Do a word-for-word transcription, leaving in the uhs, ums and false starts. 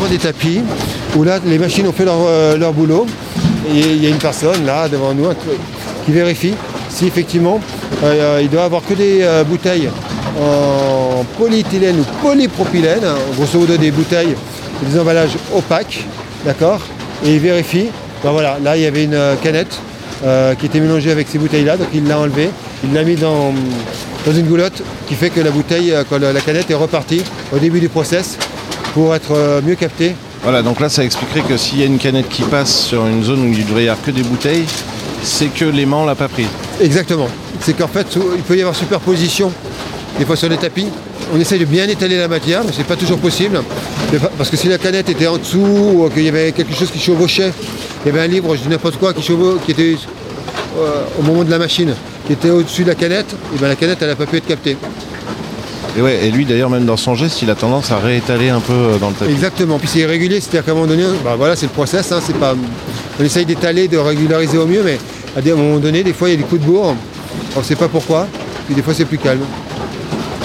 devant des tapis où là les machines ont fait leur, euh, leur boulot. Et il y a une personne là devant nous qui vérifie si effectivement euh, il doit avoir que des euh, bouteilles en polyéthylène ou polypropylène, hein, grosso modo des bouteilles, des emballages opaques, d'accord, et il vérifie. Ben voilà, là il y avait une euh, canette euh, qui était mélangée avec ces bouteilles-là, donc il l'a enlevée, il l'a mis dans, dans une goulotte qui fait que la bouteille, euh, quand la, la canette est repartie au début du process pour être euh, mieux captée. Voilà, donc là ça expliquerait que s'il y a une canette qui passe sur une zone où il devrait y avoir que des bouteilles, c'est que l'aimant l'a pas prise. Exactement, c'est qu'en fait il peut y avoir superposition des fois sur les tapis. On essaye de bien étaler la matière, mais c'est pas toujours possible. Parce que si la canette était en dessous, ou qu'il y avait quelque chose qui chevauchait, il y avait un livre, je dis n'importe quoi, qui, chevau- qui était euh, au moment de la machine, qui était au-dessus de la canette, et bien la canette elle n'a pas pu être captée. Et, ouais, et lui d'ailleurs même dans son geste, il a tendance à réétaler un peu dans le tapis. Exactement, puis c'est irrégulier, c'est-à-dire qu'à un moment donné, bah voilà, c'est le process, hein, c'est pas, on essaye d'étaler, de régulariser au mieux, mais à un moment donné, des fois il y a des coups de bourre, on ne sait pas pourquoi, puis des fois c'est plus calme.